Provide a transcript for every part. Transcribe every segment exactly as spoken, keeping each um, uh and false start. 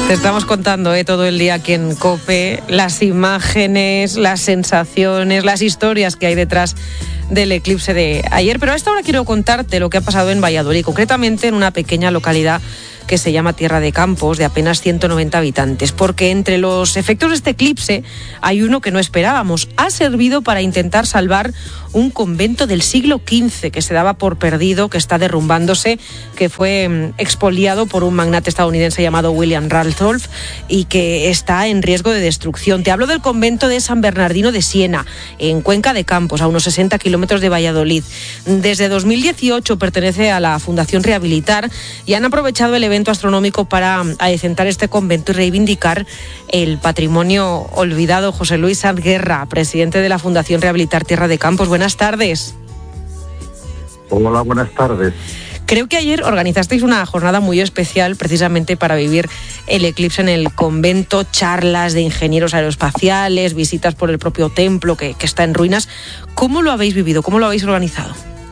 Te estamos contando eh, todo el día aquí en COPE las imágenes, las sensaciones, las historias que hay detrás del eclipse de ayer. Pero a esta hora quiero contarte lo que ha pasado en Valladolid, concretamente en una pequeña localidad que se llama Tierra de Campos, de apenas ciento noventa habitantes, porque entre los efectos de este eclipse hay uno que no esperábamos. Ha servido para intentar salvar un convento del siglo quince que se daba por perdido, que está derrumbándose, que fue expoliado por un magnate estadounidense llamado William Randolph y que está en riesgo de destrucción. Te hablo del convento de San Bernardino de Siena, en Cuenca de Campos, a unos sesenta kilómetros de Valladolid. Desde dos mil dieciocho pertenece a la Fundación Rehabilitar y han aprovechado el evento astronómico para adecentar este convento y reivindicar el patrimonio olvidado. José Luis Sanz Guerra, presidente de la Fundación Rehabilitar Tierra de Campos. Buenas tardes. Hola, buenas tardes. Creo que ayer organizasteis una jornada muy especial precisamente para vivir el eclipse en el convento, charlas de ingenieros aeroespaciales, visitas por el propio templo que, que está en ruinas. ¿Cómo lo habéis vivido? ¿Cómo lo habéis organizado?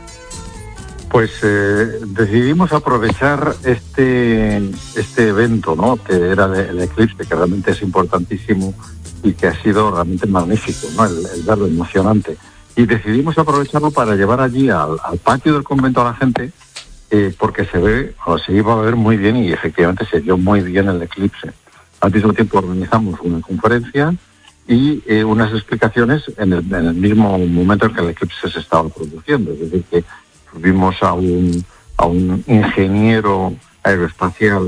Pues eh, decidimos aprovechar este este evento, ¿no?, que era de, el eclipse, que realmente es importantísimo y que ha sido realmente magnífico, ¿no?, el, el verlo emocionante. Y decidimos aprovecharlo para llevar allí al, al patio del convento a la gente, eh, porque se ve, o se iba a ver muy bien y efectivamente se vio muy bien el eclipse. Al mismo tiempo organizamos una conferencia y eh, unas explicaciones en el, en el mismo momento en que el eclipse se estaba produciendo. Es decir, que vimos a un, a un ingeniero aeroespacial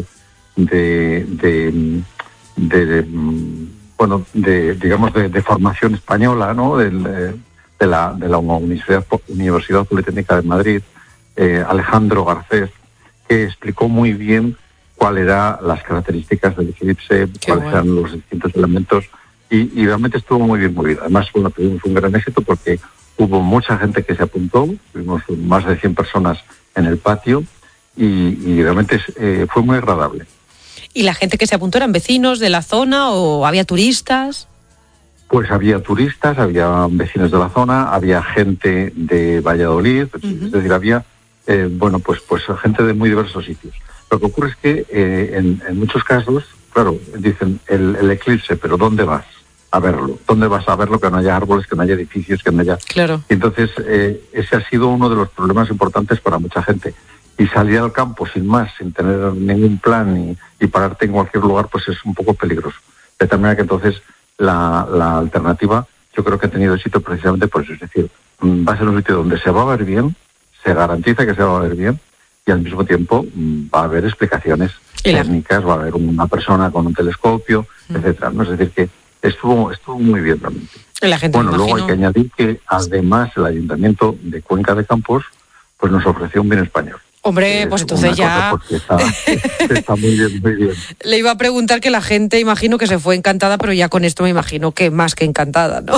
de, de, de, de bueno, de, digamos, de, de formación española, ¿no?, Del, de, la, de la Universidad, Universidad Politécnica de Madrid, eh, Alejandro Garcés, que explicó muy bien cuáles eran las características del eclipse, Qué cuáles bueno. eran los distintos elementos, y, y realmente estuvo muy bien movido. Además, bueno, tuvimos un gran éxito porque hubo mucha gente que se apuntó, tuvimos más de cien personas en el patio y, y realmente eh, fue muy agradable. ¿Y la gente que se apuntó eran vecinos de la zona o había turistas? Pues había turistas, había vecinos de la zona, había gente de Valladolid, uh-huh. Es decir, había, eh, bueno, pues, pues gente de muy diversos sitios. Lo que ocurre es que eh, en, en muchos casos, claro, dicen el, el eclipse, pero ¿dónde vas a verlo? ¿Dónde vas a verlo? Que no haya árboles, que no haya edificios, que no haya... Claro. Entonces, eh, ese ha sido uno de los problemas importantes para mucha gente. Y salir al campo sin más, sin tener ningún plan y, y pararte en cualquier lugar, pues es un poco peligroso. De tal manera que entonces la, la alternativa yo creo que ha tenido éxito precisamente por eso. Es decir, va a ser un sitio donde se va a ver bien, se garantiza que se va a ver bien y al mismo tiempo va a haber explicaciones técnicas, va a haber una persona con un telescopio, mm. etcétera, ¿no? Es decir, que Estuvo, estuvo muy bien realmente. La gente, bueno, luego imagino... hay que añadir que además el Ayuntamiento de Cuenca de Campos pues nos ofreció un vino español. Hombre, eh, pues entonces ya... Está, está muy bien, muy bien. Le iba a preguntar que la gente, imagino que se fue encantada, pero ya con esto me imagino que más que encantada, ¿no?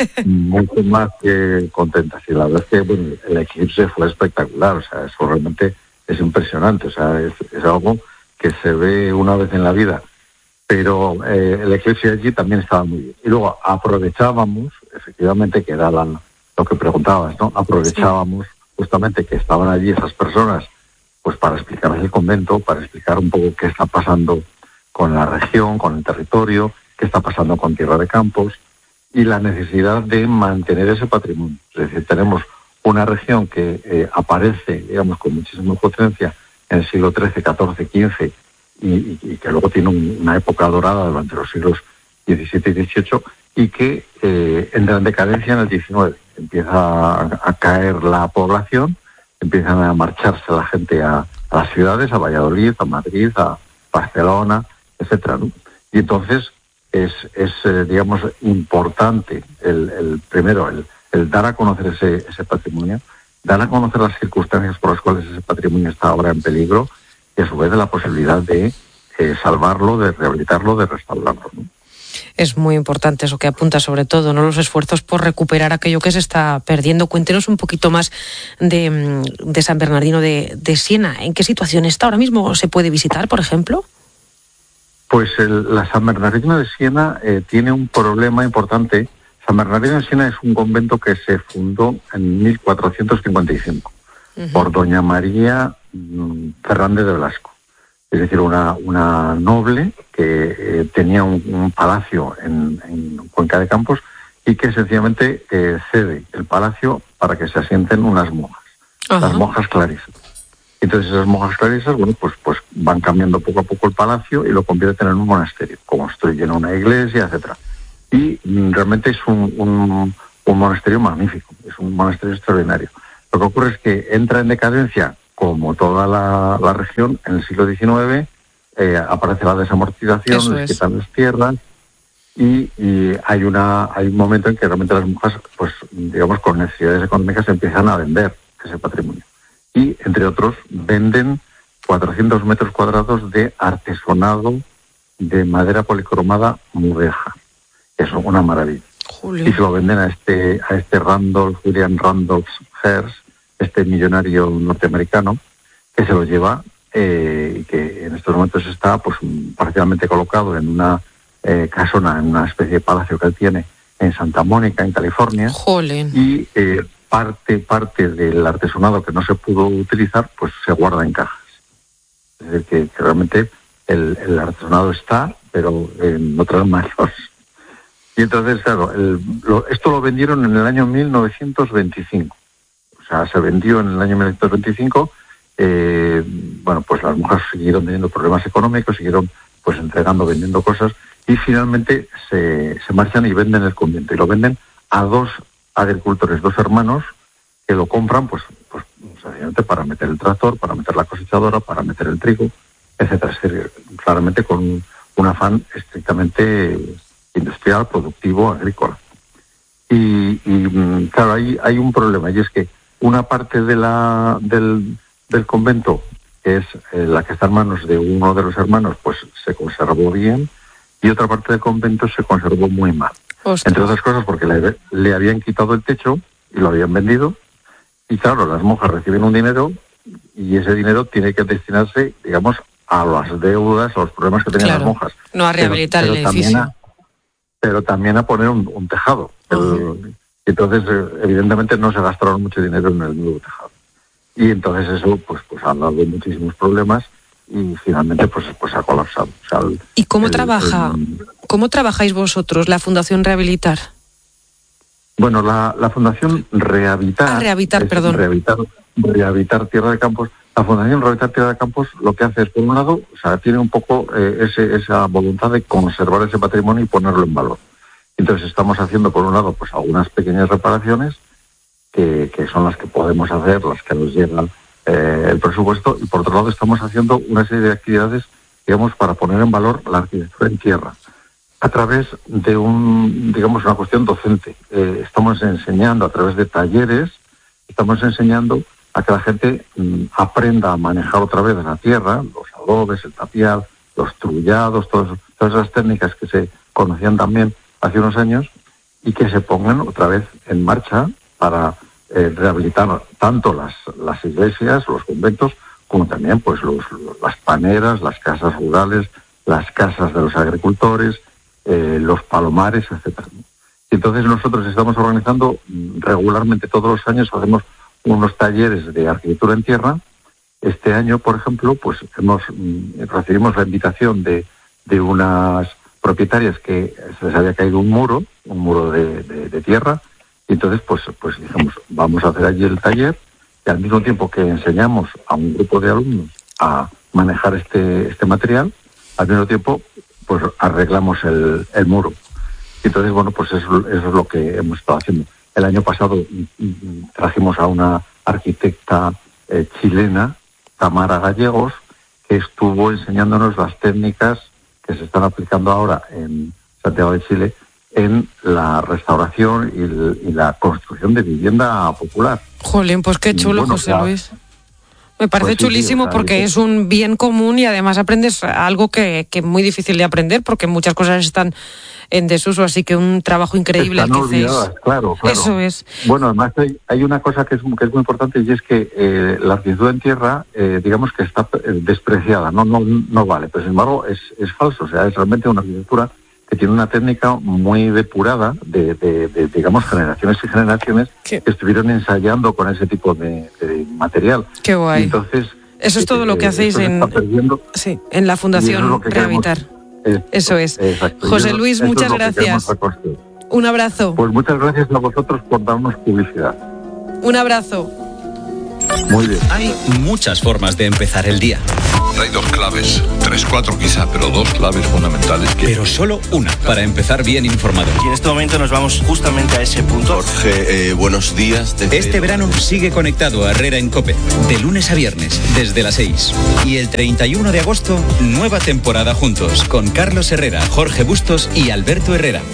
Mucho más que contenta. Sí, la verdad es que bueno, el eclipse fue espectacular, o sea, eso realmente es impresionante, o sea, es, es algo que se ve una vez en la vida. Pero eh, el eclipse allí también estaba muy bien. Y luego aprovechábamos, efectivamente, que era la, lo que preguntabas, ¿no? Aprovechábamos sí. justamente que estaban allí esas personas, pues para explicarles el convento, para explicar un poco qué está pasando con la región, con el territorio, qué está pasando con Tierra de Campos y la necesidad de mantener ese patrimonio. Es decir, tenemos una región que eh, aparece, digamos, con muchísima potencia en el siglo trece, catorce, quince, Y, y que luego tiene un, una época dorada durante los siglos diecisiete y dieciocho y que eh, entra en decadencia en el diecinueve. Empieza a, a caer la población, empiezan a marcharse la gente a, a las ciudades, a Valladolid, a Madrid, a Barcelona, etcétera, ¿no? Y entonces es, es eh, digamos, importante el, el primero el, el dar a conocer ese, ese patrimonio, dar a conocer las circunstancias por las cuales ese patrimonio está ahora en peligro, y a su vez de la posibilidad de eh, salvarlo, de rehabilitarlo, de restaurarlo, ¿no? Es muy importante eso que apunta, sobre todo, ¿no?, los esfuerzos por recuperar aquello que se está perdiendo. Cuéntenos un poquito más de, de San Bernardino de, de Siena. ¿En qué situación está ahora mismo? ¿Se puede visitar, por ejemplo? Pues el, la San Bernardino de Siena eh, tiene un problema importante. San Bernardino de Siena es un convento que se fundó en mil cuatrocientos cincuenta y cinco uh-huh. por doña María Fernández de Velasco, es decir, una, una noble que eh, tenía un, un palacio en, en Cuenca de Campos y que sencillamente eh, cede el palacio para que se asienten unas monjas, Ajá. las monjas clarisas. Entonces esas monjas clarisas, bueno, pues, pues van cambiando poco a poco el palacio y lo convierten en un monasterio, construyen una iglesia, etcétera. Y mm, realmente es un, un, un monasterio magnífico, es un monasterio extraordinario. Lo que ocurre es que entra en decadencia, como toda la, la región, en el siglo diecinueve, eh, aparece la desamortización, les quitan las tierras, y, y hay una hay un momento en que realmente las monjas, pues digamos, con necesidades económicas empiezan a vender ese patrimonio. Y, entre otros, venden cuatrocientos metros cuadrados de artesonado de madera policromada mudéjar. Eso es una maravilla. Julio. Y se lo venden a este a este Randolph, William Randolph Hearst, este millonario norteamericano, que se lo lleva eh, y que en estos momentos está pues parcialmente colocado en una eh, casona, en una especie de palacio que él tiene en Santa Mónica, en California. Jolín. Y eh, parte parte del artesonado que no se pudo utilizar, pues se guarda en cajas. Es decir, que, que realmente el, el artesonado está, pero en otras manos. Y entonces, claro, el, lo, esto lo vendieron en el año mil novecientos veinticinco. O sea, se vendió en el año mil novecientos veinticinco. Eh, bueno, pues las monjas siguieron teniendo problemas económicos, siguieron pues entregando, vendiendo cosas, y finalmente se, se marchan y venden el convento. Y lo venden a dos agricultores, dos hermanos, que lo compran, pues, pues sencillamente para meter el tractor, para meter la cosechadora, para meter el trigo, etcétera. Es decir, claramente con un, un afán estrictamente industrial, productivo, agrícola. Y, y claro, hay, hay un problema, y es que una parte de la del, del convento, que es eh, la que está en manos de uno de los hermanos, pues se conservó bien, y otra parte del convento se conservó muy mal. Ostras. Entre otras cosas porque le, le habían quitado el techo y lo habían vendido, y claro, las monjas reciben un dinero, y ese dinero tiene que destinarse, digamos, a las deudas, a los problemas que tenían claro, las monjas. No a rehabilitar pero, pero el edificio. A, pero también a poner un, un tejado. Uh-huh. El, entonces, evidentemente, no se gastaron mucho dinero en el nuevo tejado. Y entonces eso, pues, pues ha dado muchísimos problemas y finalmente, pues, pues ha colapsado. O sea, el, ¿Y cómo el, trabaja? El, ¿Cómo trabajáis vosotros, la Fundación Rehabilitar? Bueno, la, la Fundación Rehabilitar... Ah, Rehabilitar, perdón. Rehabilitar, Rehabilitar Tierra de Campos. La Fundación Rehabilitar Tierra de Campos lo que hace es, por un lado, o sea, tiene un poco eh, ese, esa voluntad de conservar ese patrimonio y ponerlo en valor. Entonces estamos haciendo, por un lado, pues algunas pequeñas reparaciones que, que son las que podemos hacer, las que nos llegan eh, el presupuesto, y por otro lado estamos haciendo una serie de actividades, digamos, para poner en valor la arquitectura en tierra a través de un, digamos, una cuestión docente. Eh, estamos enseñando a través de talleres, estamos enseñando a que la gente mm, aprenda a manejar otra vez la tierra, los adobes, el tapial, los trullados, todos, todas esas técnicas que se conocían también hace unos años, y que se pongan otra vez en marcha para eh, rehabilitar tanto las, las iglesias, los conventos, como también pues los, los, las paneras, las casas rurales, las casas de los agricultores, eh, los palomares, etcétera. Y entonces nosotros estamos organizando regularmente todos los años, hacemos unos talleres de arquitectura en tierra. Este año, por ejemplo, pues hemos recibimos la invitación de, de unas propietarias que se les había caído un muro, un muro de, de, de tierra, y entonces pues pues dijimos, vamos a hacer allí el taller, y al mismo tiempo que enseñamos a un grupo de alumnos a manejar este este material, al mismo tiempo pues arreglamos el, el muro. Y entonces, bueno, pues eso, eso es lo que hemos estado haciendo. El año pasado trajimos a una arquitecta eh, chilena, Tamara Gallegos, que estuvo enseñándonos las técnicas que se están aplicando ahora en Santiago de Chile en la restauración y, el, y la construcción de vivienda popular. Jolín, pues qué chulo, bueno, José la, Luis. Me parece pues sí, chulísimo, sí, o sea, porque es un bien común y además aprendes algo que, que es muy difícil de aprender porque muchas cosas están en desuso, así que un trabajo increíble. Están el que olvidadas, hacéis. Claro, claro. Eso es. Bueno, además hay, hay una cosa que es, que es muy importante, y es que eh, la arquitectura en tierra, eh, digamos que está despreciada, no no no vale, pero sin embargo es, es falso, o sea, es realmente una arquitectura que tiene una técnica muy depurada de, de, de digamos, generaciones y generaciones ¿Qué? que estuvieron ensayando con ese tipo de, de material. Qué guay. Y entonces, eso es todo eh, lo que hacéis en, sí, en la Fundación Rehabilitar. Es, Eso es. Exacto. José Yo, Luis, muchas es gracias. Un abrazo. Pues muchas gracias a vosotros por darnos publicidad. Un abrazo. Muy bien. Hay muchas formas de empezar el día. Hay dos claves, tres, cuatro quizá, pero dos claves fundamentales. Que... Pero solo una para empezar bien informado. Y en este momento nos vamos justamente a ese punto. Jorge, eh, buenos días. Desde... Este verano sigue conectado a Herrera en COPE, de lunes a viernes, desde las seis. Y el treinta y uno de agosto, nueva temporada juntos, con Carlos Herrera, Jorge Bustos y Alberto Herrera.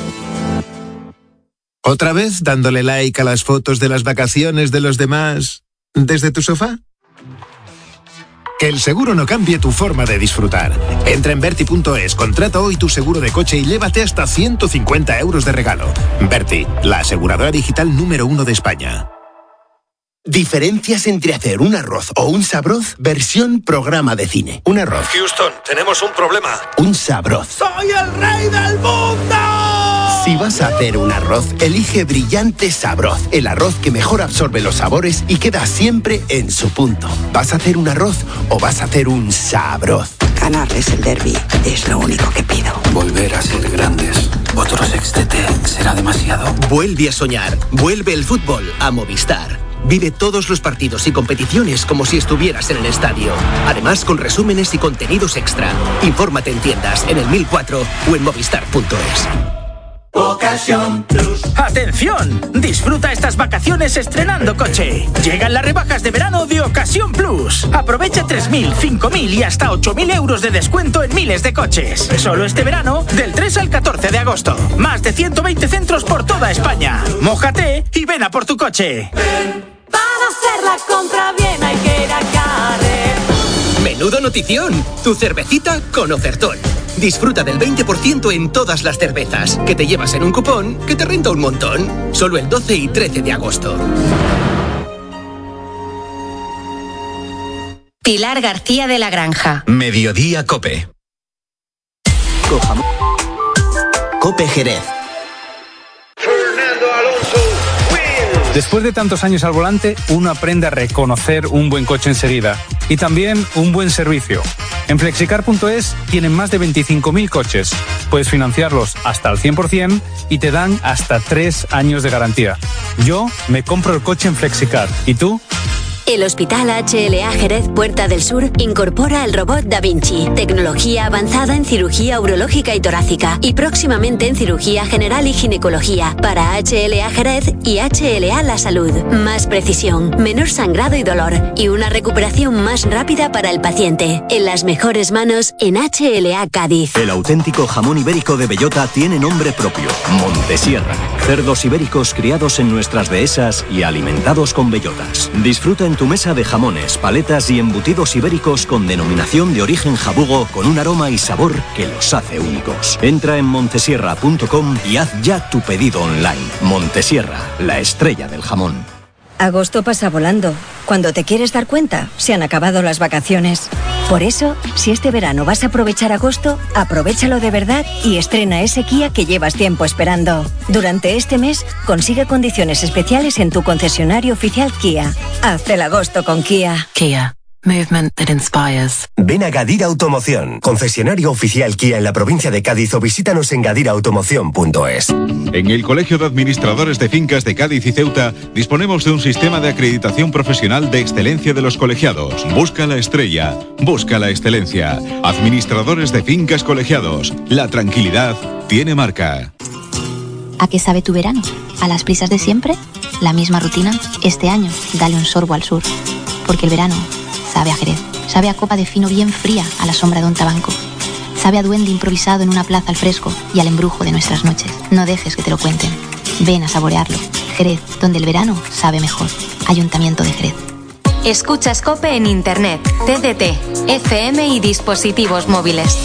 ¿Otra vez dándole like a las fotos de las vacaciones de los demás desde tu sofá? Que el seguro no cambie tu forma de disfrutar. Entra en Berti punto es, contrata hoy tu seguro de coche y llévate hasta ciento cincuenta euros de regalo. Berti, la aseguradora digital número uno de España. Diferencias entre hacer un arroz o un sabroz, versión programa de cine. Un arroz. Houston, tenemos un problema. Un sabroz. ¡Soy el rey del mundo! Si vas a hacer un arroz, elige Brillante Sabroz, el arroz que mejor absorbe los sabores y queda siempre en su punto. ¿Vas a hacer un arroz o vas a hacer un sabroz? Ganarles el derbi es lo único que pido. Volver a ser grandes. Otro sextete será demasiado. Vuelve a soñar. Vuelve el fútbol a Movistar. Vive todos los partidos y competiciones como si estuvieras en el estadio. Además, con resúmenes y contenidos extra. Infórmate en tiendas, en el mil cuatro o en movistar punto es. Ocasión Plus. ¡Atención! Disfruta estas vacaciones estrenando coche. Llegan las rebajas de verano de Ocasión Plus. Aprovecha tres mil, cinco mil y hasta ocho mil euros de descuento en miles de coches. Solo este verano, del tres al catorce de agosto. Más de ciento veinte centros por toda España. Mójate y ven a por tu coche. Ven. Para hacer la compra bien hay que ir a Carrer. Menudo notición, tu cervecita con ofertón. Disfruta del veinte por ciento en todas las cervezas, que te llevas en un cupón que te renta un montón. Solo el doce y trece de agosto. Pilar García de la Granja. Mediodía COPE. Cojam. COPE Jerez. Después de tantos años al volante, uno aprende a reconocer un buen coche enseguida y también un buen servicio. En flexicar punto es tienen más de veinticinco mil coches. Puedes financiarlos hasta al cien por ciento y te dan hasta tres años de garantía. Yo me compro el coche en Flexicar. ¿Y tú? El Hospital H L A Jerez Puerta del Sur incorpora el robot Da Vinci, tecnología avanzada en cirugía urológica y torácica y próximamente en cirugía general y ginecología para H L A Jerez y H L A La Salud. Más precisión, menor sangrado y dolor y una recuperación más rápida para el paciente. En las mejores manos en H L A Cádiz. El auténtico jamón ibérico de bellota tiene nombre propio, Montesierra. Cerdos ibéricos criados en nuestras dehesas y alimentados con bellotas. Disfruta en tu mesa de jamones, paletas y embutidos ibéricos con denominación de origen jabugo con un aroma y sabor que los hace únicos. Entra en montesierra punto com y haz ya tu pedido online. Montesierra, la estrella del jamón. Agosto pasa volando. Cuando te quieres dar cuenta, se han acabado las vacaciones. Por eso, si este verano vas a aprovechar agosto, aprovéchalo de verdad y estrena ese Kia que llevas tiempo esperando. Durante este mes, consigue condiciones especiales en tu concesionario oficial Kia. Haz el agosto con Kia. Kia. Movement that inspires. Ven a Gadir Automoción, concesionario oficial Kia en la provincia de Cádiz o visítanos en gadir automoción punto es. En el Colegio de Administradores de Fincas de Cádiz y Ceuta disponemos de un sistema de acreditación profesional de excelencia de los colegiados. Busca la estrella, busca la excelencia. Administradores de Fincas Colegiados. La tranquilidad tiene marca. ¿A qué sabe tu verano? ¿A las prisas de siempre? ¿La misma rutina? Este año, dale un sorbo al sur. Porque el verano sabe a Jerez, sabe a copa de fino bien fría a la sombra de un tabanco, sabe a duende improvisado en una plaza al fresco y al embrujo de nuestras noches. No dejes que te lo cuenten, ven a saborearlo. Jerez, donde el verano sabe mejor. Ayuntamiento de Jerez. Escuchas COPE en Internet, T D T, F M y dispositivos móviles.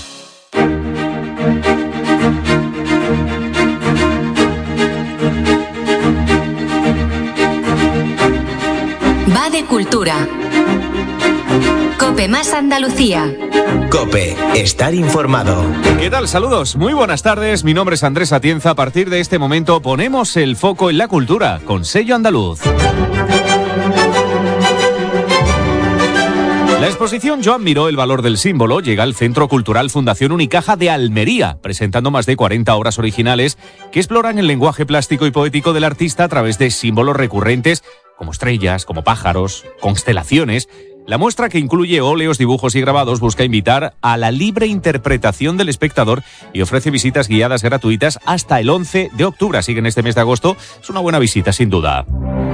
Va de cultura. COPE más Andalucía. COPE, estar informado. ¿Qué tal? Saludos, muy buenas tardes. Mi nombre es Andrés Atienza. A partir de este momento ponemos el foco en la cultura con sello andaluz. La exposición Joan Miró, el valor del símbolo, llega al Centro Cultural Fundación Unicaja de Almería, presentando más de cuarenta obras originales que exploran el lenguaje plástico y poético del artista a través de símbolos recurrentes como estrellas, como pájaros, constelaciones. La muestra, que incluye óleos, dibujos y grabados, busca invitar a la libre interpretación del espectador y ofrece visitas guiadas gratuitas hasta el once de octubre. Así que en este mes de agosto es una buena visita, sin duda.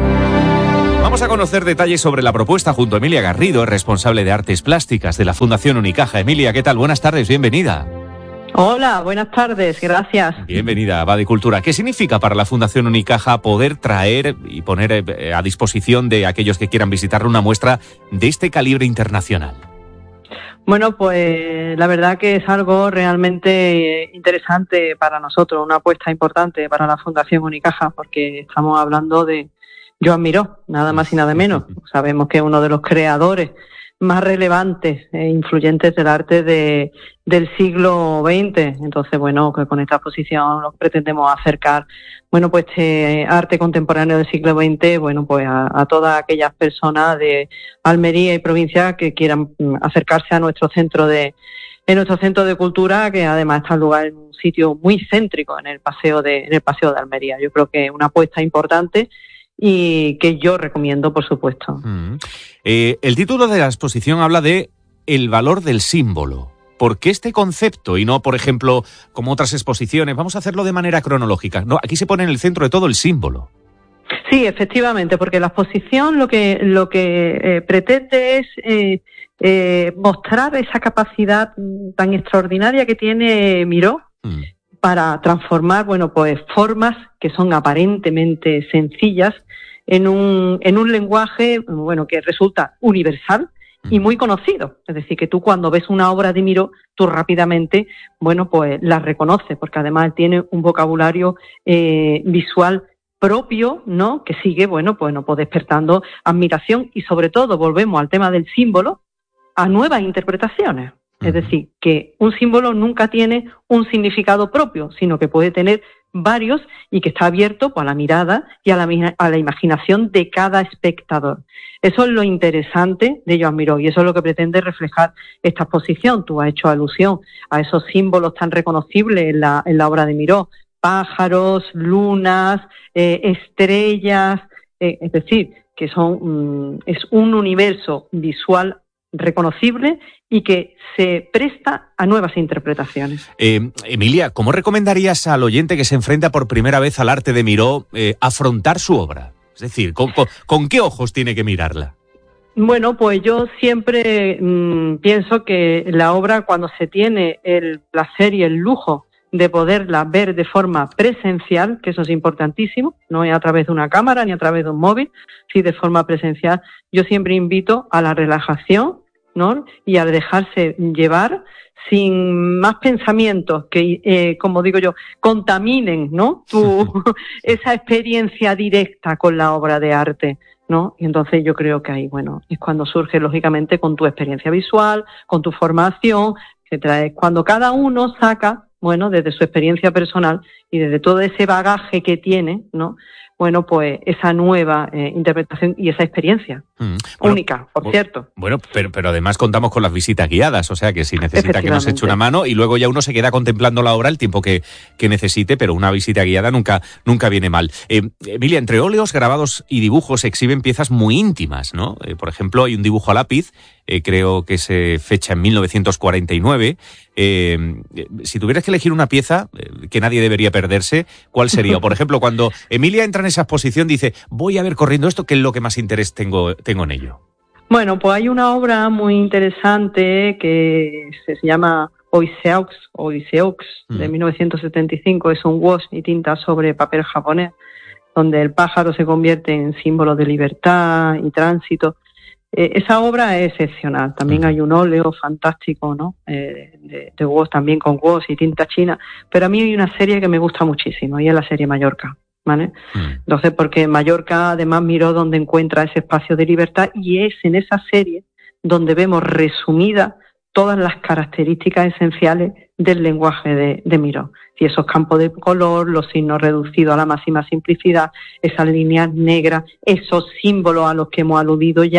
Vamos a conocer detalles sobre la propuesta junto a Emilia Garrido, responsable de Artes Plásticas de la Fundación Unicaja. Emilia, ¿qué tal? Buenas tardes, bienvenida. Hola, buenas tardes, gracias. Bienvenida a Va de Cultura. ¿Qué significa para la Fundación Unicaja poder traer y poner a disposición de aquellos que quieran visitar una muestra de este calibre internacional? Bueno, pues la verdad que es algo realmente interesante para nosotros, una apuesta importante para la Fundación Unicaja, porque estamos hablando de Joan Miró, nada más y nada menos. Sabemos que es uno de los creadores más relevantes e influyentes del arte de, del siglo veinte. Entonces, bueno, que con esta exposición nos pretendemos acercar, bueno, pues este arte contemporáneo del siglo veinte, bueno, pues a, a todas aquellas personas de Almería y provincia que quieran acercarse a nuestro centro de, en nuestro centro de cultura, que además está en lugar en un sitio muy céntrico en el paseo de, en el paseo de Almería. Yo creo que es una apuesta importante y que yo recomiendo, por supuesto. Mm. Eh, el título de la exposición habla de el valor del símbolo. ¿Por qué este concepto y no, por ejemplo, como otras exposiciones? Vamos a hacerlo de manera cronológica. No, aquí se pone en el centro de todo el símbolo. Sí, efectivamente, porque la exposición lo que lo que eh, pretende es eh, eh, mostrar esa capacidad tan extraordinaria que tiene Miró mm. para transformar, bueno, pues formas que son aparentemente sencillas en un en un lenguaje, bueno, que resulta universal y muy conocido. Es decir, que tú cuando ves una obra de Miró, tú rápidamente, bueno, pues la reconoces, porque además tiene un vocabulario eh, visual propio, ¿no?, que sigue, bueno, pues, no, pues despertando admiración y sobre todo, volvemos al tema del símbolo, a nuevas interpretaciones. Es decir, que un símbolo nunca tiene un significado propio, sino que puede tener varios y que está abierto, pues, a la mirada y a la, a la imaginación de cada espectador. Eso es lo interesante de Joan Miró y eso es lo que pretende reflejar esta exposición. Tú has hecho alusión a esos símbolos tan reconocibles en la, en la obra de Miró: pájaros, lunas, eh, estrellas, eh, es decir, que son mm, es un universo visual reconocible y que se presta a nuevas interpretaciones. Eh, Emilia, ¿cómo recomendarías al oyente que se enfrenta por primera vez al arte de Miró eh, afrontar su obra? Es decir, ¿con, con, ¿con qué ojos tiene que mirarla? Bueno, pues yo siempre mmm, pienso que la obra, cuando se tiene el placer y el lujo de poderla ver de forma presencial, que eso es importantísimo, no es a través de una cámara ni a través de un móvil, sí de forma presencial, yo siempre invito a la relajación, ¿no?, y a dejarse llevar sin más pensamientos que, eh, como digo yo, contaminen, ¿no?, tu, esa experiencia directa con la obra de arte, ¿no? Y entonces yo creo que ahí, bueno, es cuando surge, lógicamente, con tu experiencia visual, con tu formación, etcétera. Es cuando cada uno saca, bueno, desde su experiencia personal y desde todo ese bagaje que tiene, ¿no?, bueno, pues esa nueva eh, interpretación y esa experiencia mm. bueno, única, por bu- cierto. Bueno, pero, pero además contamos con las visitas guiadas, o sea que si necesita que nos eche una mano y luego ya uno se queda contemplando la obra el tiempo que, que necesite, pero una visita guiada nunca, nunca viene mal. Eh, Emilia, entre óleos, grabados y dibujos se exhiben piezas muy íntimas, ¿no? Eh, por ejemplo, hay un dibujo a lápiz, eh, creo que se fecha en mil novecientos cuarenta y nueve. Eh, si tuvieras que elegir una pieza eh, que nadie debería perderse, ¿cuál sería? Por ejemplo, cuando Emilia entra en esa exposición, dice, voy a ver corriendo esto, ¿qué es lo que más interés tengo, tengo en ello? Bueno, pues hay una obra muy interesante que se llama Odiseux, Odiseux mm. de mil novecientos setenta y cinco, es un wash y tinta sobre papel japonés, donde el pájaro se convierte en símbolo de libertad y tránsito. Eh, esa obra es excepcional. También hay un óleo fantástico, ¿no?, eh, de, de wash, también con wash y tinta china, pero a mí hay una serie que me gusta muchísimo y es la serie Mallorca, ¿vale? Mm. Entonces, porque Mallorca además Miró donde encuentra ese espacio de libertad y es en esa serie donde vemos resumidas todas las características esenciales del lenguaje de, de Miró. Y esos campos de color, los signos reducidos a la máxima simplicidad, esas líneas negras, esos símbolos a los que hemos aludido ya,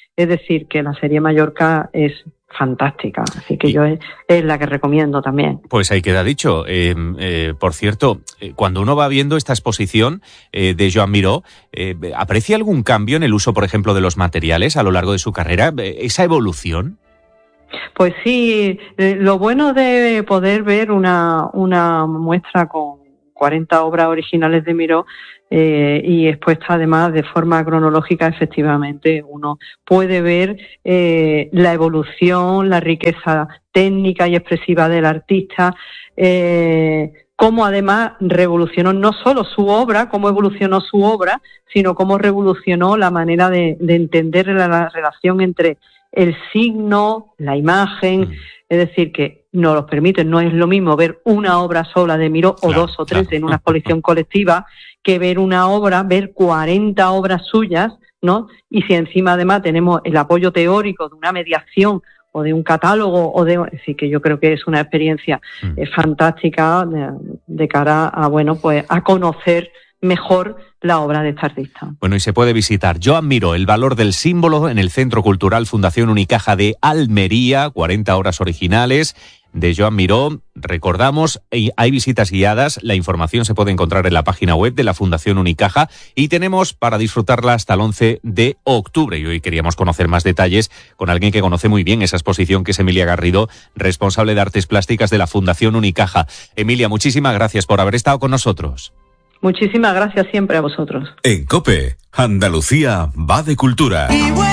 Es decir, que la serie Mallorca es fantástica, así que yo es, es la que recomiendo también. Pues ahí queda dicho. Eh, eh, por cierto, eh, cuando uno va viendo esta exposición eh, de Joan Miró, eh, ¿aprecia algún cambio en el uso, por ejemplo, de los materiales a lo largo de su carrera? ¿Esa evolución? Pues sí, eh, lo bueno de poder ver una, una muestra con cuarenta obras originales de Miró eh, y expuesta además de forma cronológica, efectivamente uno puede ver eh, la evolución, la riqueza técnica y expresiva del artista, eh, cómo además revolucionó no solo su obra, cómo evolucionó su obra, sino cómo revolucionó la manera de, de entender la, la relación entre el signo, la imagen, mm. es decir, que nos lo permite, no es lo mismo ver una obra sola de Miró o claro, dos o tres claro. en una exposición colectiva que ver una obra, ver cuarenta obras suyas, ¿no? Y si encima además tenemos el apoyo teórico de una mediación o de un catálogo, o de, es decir, que yo creo que es una experiencia mm. eh, fantástica de, de cara a, bueno, pues a conocer mejor la obra de este artista. Bueno, y se puede visitar Joan Miró, el valor del símbolo, en el Centro Cultural Fundación Unicaja de Almería, cuarenta obras originales de Joan Miró. Recordamos, hay visitas guiadas, la información se puede encontrar en la página web de la Fundación Unicaja y tenemos para disfrutarla hasta el once de octubre. Y hoy queríamos conocer más detalles con alguien que conoce muy bien esa exposición, que es Emilia Garrido, responsable de Artes Plásticas de la Fundación Unicaja. Emilia, muchísimas gracias por haber estado con nosotros. Muchísimas gracias siempre a vosotros. En COPE, Andalucía va de cultura.